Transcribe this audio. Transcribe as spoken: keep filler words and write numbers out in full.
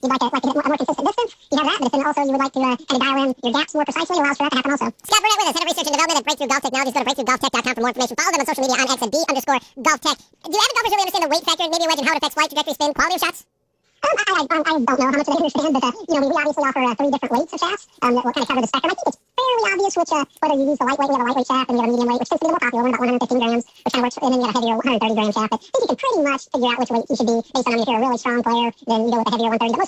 you'd like to, like to get more, a more consistent distance, you have that. But if then also you would like to uh, kind of dial in your gaps more precisely, it allows for that to happen also. Scott Burnett with us, Head of Research and Development at Breakthrough Golf Technologies. Go to breakthrough golf tech dot com for more information. Follow them on social media on X at D underscore golf tech. Do you have golfers really understand the weight factor, maybe a wedge, and how it affects flight, trajectory, spin, quality of shots? Um, I, I, I don't know how much they understand, but uh, you know, we, we obviously offer uh, three different weights of shafts um, that will kind of cover the spectrum. I think it's fairly obvious which, uh, whether you use the lightweight, we have a lightweight shaft, and you have a medium weight, which tends to be the more popular one, about one hundred fifteen grams, which kind of works, and then you have a heavier one hundred thirty gram shaft. But I think you can pretty much figure out which weight you should be based on, if you're a really strong player, then you go with the heavier one thirty. But most